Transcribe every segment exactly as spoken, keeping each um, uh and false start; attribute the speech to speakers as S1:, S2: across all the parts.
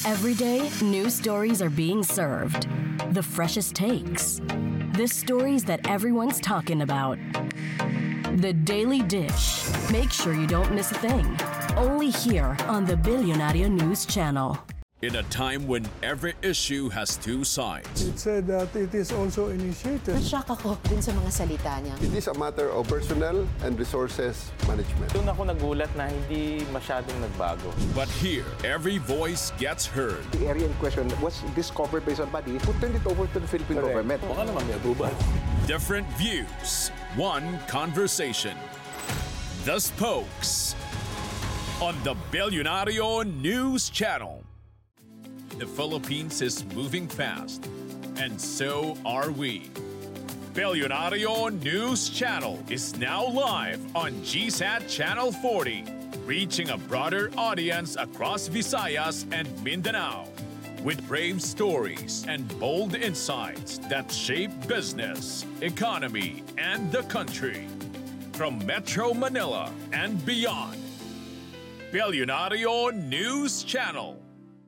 S1: Every day, new stories are being served. The freshest takes. The stories that everyone's talking about. The Daily Dish. Make sure you don't miss a thing. Only here on the Billionario News Channel.
S2: In a time when every issue has two sides.
S3: It said that it is also initiated.
S4: Na-shock ako dun sa mga salita niya.
S5: It is a matter of personnel and resources management.
S6: Doon ako nagulat na hindi masyadong nagbago.
S2: But here, every voice gets heard.
S7: The area in question was discovered by somebody who turned it over to the Philippine government.
S6: Baka naman may abuban.
S2: Different views, one conversation. The Spokes on the Billionario News Channel. The Philippines is moving fast, and so are we. Billionario News Channel is now live on G SAT Channel forty, reaching a broader audience across Visayas and Mindanao, with brave stories and bold insights that shape business, economy, and the country. From Metro Manila and beyond, Billionario News Channel.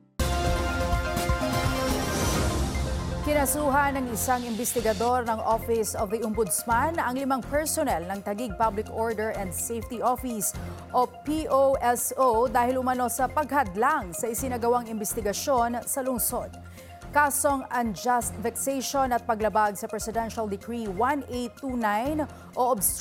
S8: Kinasuhan ng isang investigador ng Office of the Ombudsman ang limang personnel ng Taguig Public Order and Safety Office o P O S O dahil umano sa paghadlang sa isinagawang investigasyon sa lungsod. Kasong unjust vexation at paglabag sa Presidential Decree one eight two nine o obstruction